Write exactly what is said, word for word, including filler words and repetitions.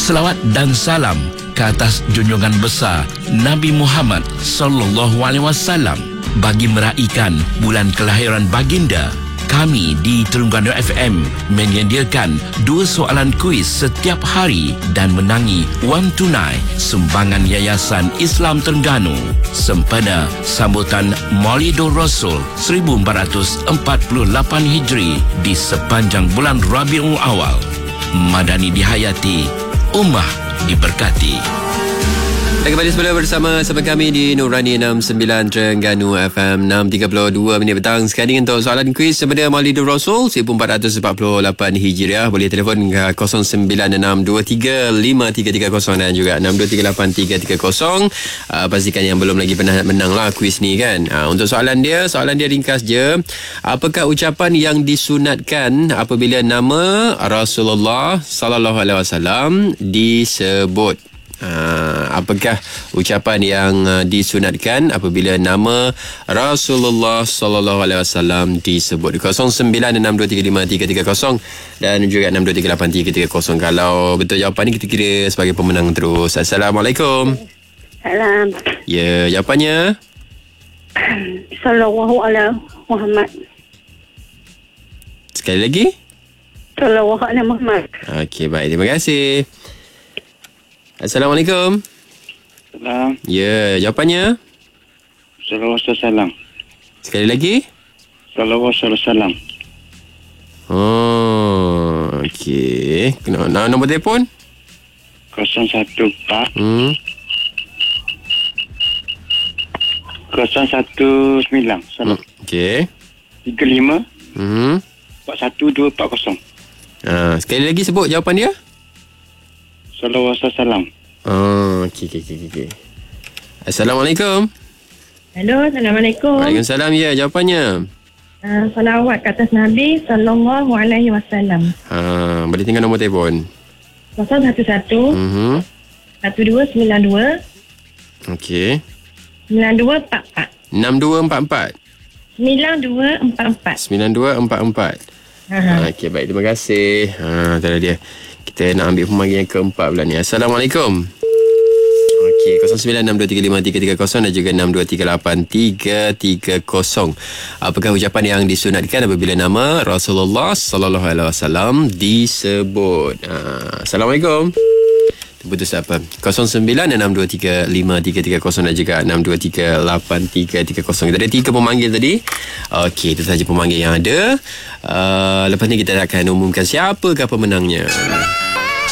Selawat dan salam ke atas junjungan besar Nabi Muhammad sallallahu alaihi wasallam. Bagi meraihkan bulan kelahiran baginda, kami di Terengganu F M menyediakan dua soalan kuis setiap hari dan menangi wang tunai sumbangan Yayasan Islam Terengganu sempena sambutan Maulidur Rasul seribu empat ratus empat puluh lapan Hijri di sepanjang bulan Rabiul Awal. Madani dihayati, ummah diberkati. Dan kembali semula bersama sama kami di Nurani enam puluh sembilan Terengganu F M. Enam tiga puluh dua minit petang sekarang untuk soalan kuis sempena Maulidur Rasul seribu empat ratus empat puluh lapan Hijriah. Boleh telefon ke kosong sembilan enam dua tiga lima tiga tiga kosong dan juga enam dua tiga lapan tiga tiga kosong. uh, Pastikan yang belum lagi pernah menang lah kuis ni kan. uh, Untuk soalan dia, soalan dia ringkas je. Apakah ucapan yang disunatkan apabila nama Rasulullah sallallahu alaihi wasallam disebut? Uh, apakah ucapan yang uh, disunatkan apabila nama Rasulullah sallallahu alaihi wasallam disebut? kosong sembilan enam dua tiga lima tiga tiga kosong dan juga enam dua tiga lapan tiga tiga kosong. Kalau betul jawapan ni, kita kira sebagai pemenang terus. Assalamualaikum. Salam. Ya, jawapannya Sallallahu alaihi Muhammad. sekali lagi. Sallallahu alaihi Muhammad. Okey, baik, terima kasih. Assalamualaikum. Salam. Ya, jawapannya Sallallahu alaihi wasallam. sekali lagi. Sallallahu alaihi wasallam. Oh, okey. Kena nak nombor telefon? kosong satu empat Hmm. kosong satu sembilan. Salam. Okey. Tiga lima Hmm. empat satu dua empat kosong. Ha, sekali lagi sebut jawapan dia. Sallallahu alaihi wasallam. Oh, okey okey okey okey. Assalamualaikum. Hello, Assalamualaikum. Waalaikumsalam. Ya, jawapannya. Uh, salawat ke atas Nabi Sallallahu alaihi wasallam. Ha, boleh tinggal nombor telefon. kosong satu satu Mhm. satu dua sembilan dua Okey. sembilan dua empat empat enam dua empat empat. sembilan dua empat empat. sembilan dua empat empat. Ha, okey, baik, terima kasih. Ha, tadi dia. Kita nak ambil pemanggil yang keempat pula ni. Assalamualaikum. Okey, kosong sembilan enam dua tiga lima tiga tiga kosong dan juga enam dua tiga lapan tiga tiga kosong. Apakah ucapan yang disunatkan apabila nama Rasulullah sallallahu alaihi wasallam disebut? Ha, Assalamualaikum. Terputus apa? kosong sembilan enam dua tiga lima tiga tiga kosong dan juga enam dua tiga lapan tiga tiga kosong. Kita ada tiga pemanggil tadi. Okey, itu sahaja pemanggil yang ada. Uh, lepas ni kita akan umumkan siapakah pemenangnya.